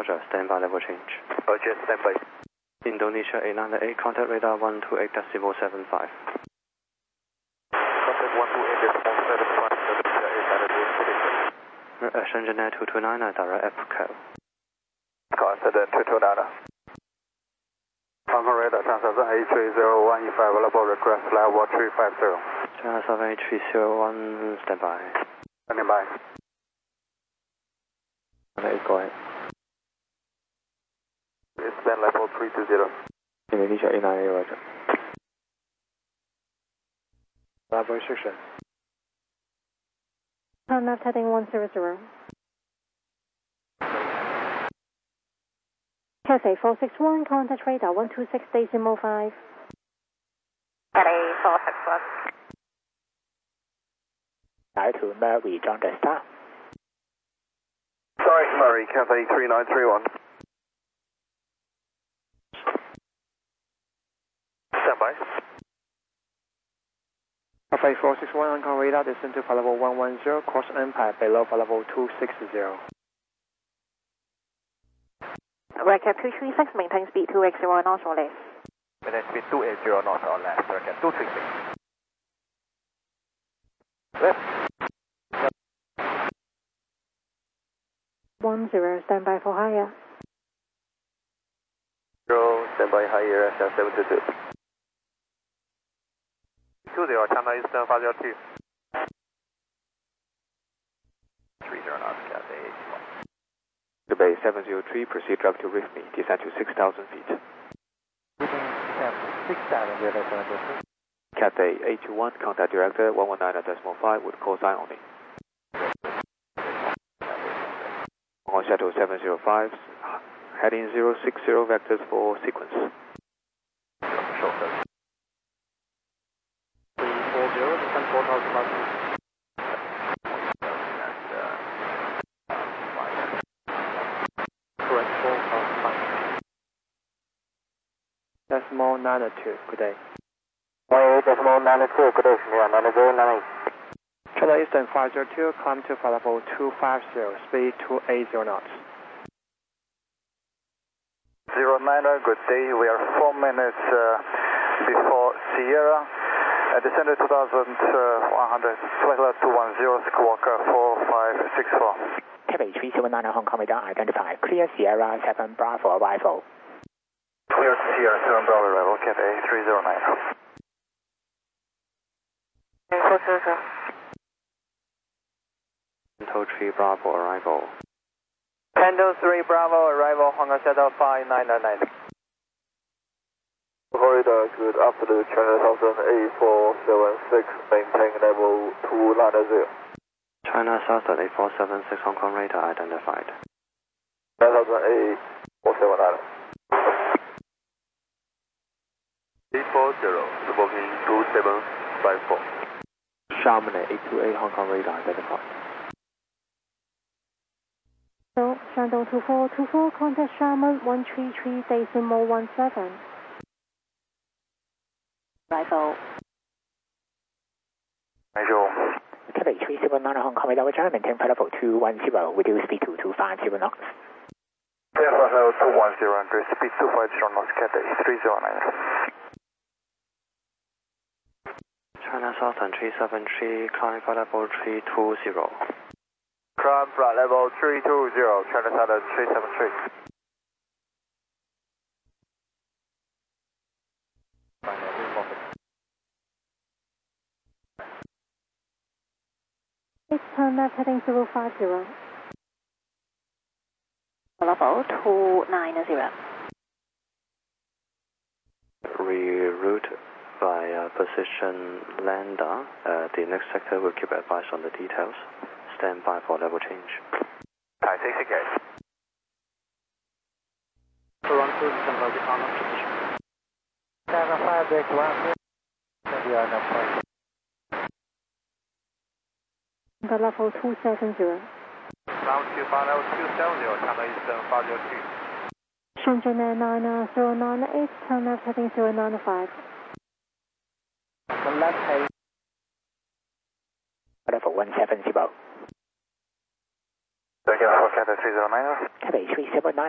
Roger, stand by level change. Roger, stand by. Indonesia 898, contact radar 128.75. Contact 128.75, Shenzhen Air 229, direct Echo. Contact 229. Hong Kong radar, China Southern A3015, available request level 350. China Southern A301, stand by. Standing by. Go ahead. Expand level 320. Indonesia 898, Roger. Level restriction. Nav heading 100. Cathay 461, contact radar 126.5. Cathay 461. Now to Mary, John the Star. Sorry, Murray, Cathay 3931. Stand by. Cathay 461, Hong Kong radar, descend to level 110, cross Empire, below level 260. Recap 236, maintain speed 280 knots or less. Maintain speed 280 knots or less. Recap 236. Left. 10, stand by for higher. 0, stand by higher, SM722. 20, China Eastern 502. 30 knots, Cathay 81. Bay 703, proceed direct to reef me, descend to 6,000 feet. 6,000, Cathay 821, contact director 119.5 with call sign only. Hong Kong Shuttle 705, heading 060 vectors for sequence. 340, descend 4,000 miles. Correct, 4,000. Decimal 92, good day. 18.92, good day, 9098. China Eastern 502, climb to flight level 250, speed 280 knots. 09, good day, we are 4 minutes before Sierra. Descended 2,100, flight level 210, Squawker 4564. Cathay 379 Hong Kong radar identified. Clear Sierra 7 Bravo arrival. Clear Sierra 7 Bravo arrival, Cathay 309. 400. Tango 3 Bravo arrival. Tango 3 Bravo arrival, Hong Kong Shuttle 5999. Corridor, good afternoon, China Southern A476, maintain level 290. China Southern A476, Hong Kong radar identified. China Southern A479. 840, smoking 2754. Chamonix 828, Hong Kong radar identified. So, Shandong 2424, contact Sharman 133.17. Arrival. Cathay 379 Hong Kong radar, China maintain flight level 210, reduce speed to 250 knots. Yeah, flight level 210, increase speed 250 knots, Cathay 309. China Southern 373, climb flight level 320. Climb flight level 320, China Southern 373. It's turn left heading 050. Level 290. Reroute via position lander. The next sector will keep advice on the details. Stand by for level change. Thai 60 gate. Toronto, December, the on position. 5 days, 1. We are now flight. The level 270. Ground 2, level 270, China Eastern 502. Shenzhen Air 99098, turn left heading 095. The left heading. Level 170. Thank you for Cathay 309. Cathay 379